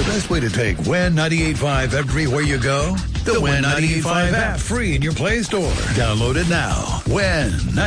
The best way to take WIN 98.5 everywhere you go? The WIN 98.5 app, free in your Play Store. Download it now. WIN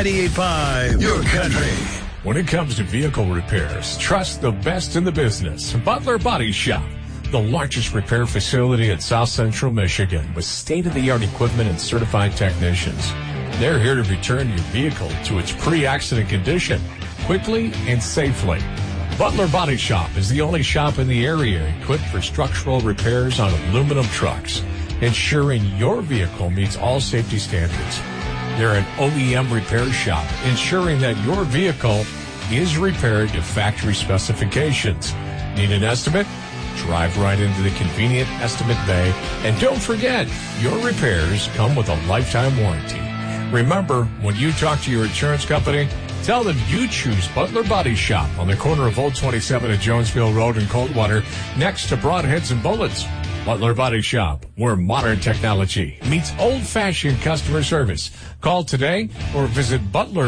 98.5, your country. When it comes to vehicle repairs, trust the best in the business. Butler Body Shop, the largest repair facility in South Central Michigan with state-of-the-art equipment and certified technicians. They're here to return your vehicle to its pre-accident condition quickly and safely. Butler Body Shop is the only shop in the area equipped for structural repairs on aluminum trucks, ensuring your vehicle meets all safety standards. They're an OEM repair shop, ensuring that your vehicle is repaired to factory specifications. Need an estimate? Drive right into the convenient estimate bay. And don't forget, your repairs come with a lifetime warranty. Remember, when you talk to your insurance company, tell them you choose Butler Body Shop on the corner of Old 27 and Jonesville Road in Coldwater, next to Broadheads and Bullets. Butler Body Shop, where modern technology meets old-fashioned customer service. Call today or visit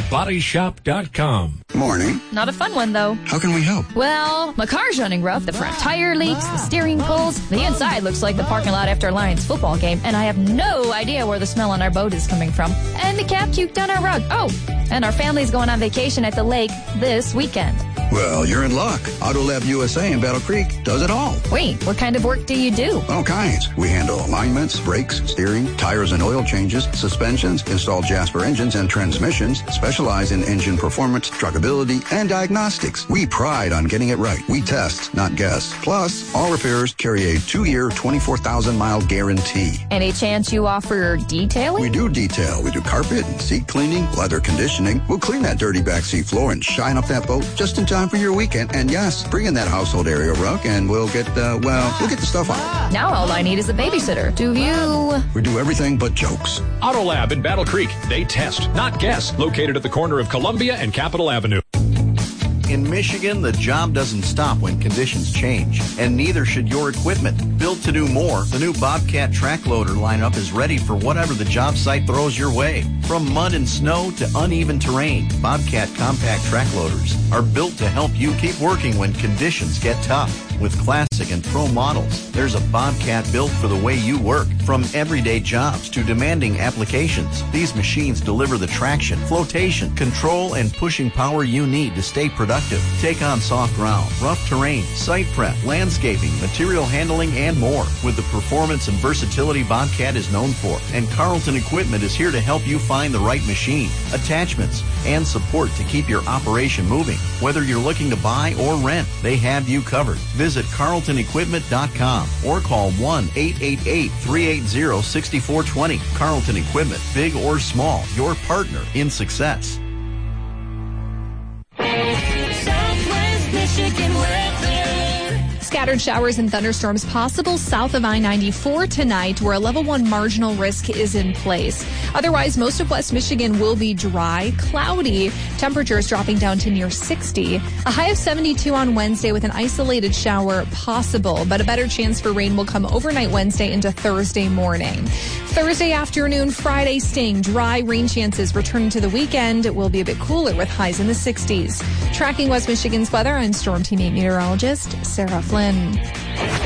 butlerbodyshop.com. Morning. Not a fun one, though. How can we help? Well, my car's running rough. The front tire leaks, the steering pulls. The inside looks like the parking lot after a Lions football game, and I have no idea where the smell on our boat is coming from. And the cat puked on our rug. Oh, and our family's going on vacation at the lake this weekend. Well, you're in luck. AutoLab USA in Battle Creek does it all. Wait, what kind of work do you do? All kinds. We handle alignments, brakes, steering, tires and oil changes, suspensions, install Jasper engines and transmissions, specialize in engine performance, truckability, and diagnostics. We pride on getting it right. We test, not guess. Plus, all repairs carry a 2-year, 24,000-mile guarantee. Any chance you offer detailing? We do detail. We do carpet and seat cleaning, leather conditioning. We'll clean that dirty backseat floor and shine up that boat just in time for your weekend. And yes, bring in that household area rug and we'll get the stuff out. Now all I need is a babysitter. Do you? We do everything but jokes. AutoLab in Battle Creek. They test, not guess. Located at the corner of Columbia and Capitol Avenue. In Michigan, the job doesn't stop when conditions change, and neither should your equipment. Built to do more, the new Bobcat track loader lineup is ready for whatever the job site throws your way. From mud and snow to uneven terrain, Bobcat compact track loaders are built to help you keep working when conditions get tough. With classic and pro models, there's a Bobcat built for the way you work. From everyday jobs to demanding applications, these machines deliver the traction, flotation, control, and pushing power you need to stay productive. Take on soft ground, rough terrain, site prep, landscaping, material handling, and more with the performance and versatility Bobcat is known for. And Carlton Equipment is here to help you find the right machine, attachments, and support to keep your operation moving. Whether you're looking to buy or rent, they have you covered. Visit CarltonEquipment.com or call 1-888-380-6420. Carlton Equipment, big or small, your partner in success. Southwest Michigan weather. Scattered showers and thunderstorms possible south of I-94 tonight, where a level 1 marginal risk is in place. Otherwise, most of West Michigan will be dry, cloudy. Temperatures dropping down to near 60. A high of 72 on Wednesday with an isolated shower possible, but a better chance for rain will come overnight Wednesday into Thursday morning. Thursday afternoon, Friday staying dry. Rain chances returning to the weekend. It will be a bit cooler with highs in the 60s. Tracking West Michigan's weather, I'm Storm Team 8 meteorologist Sarah Flynn.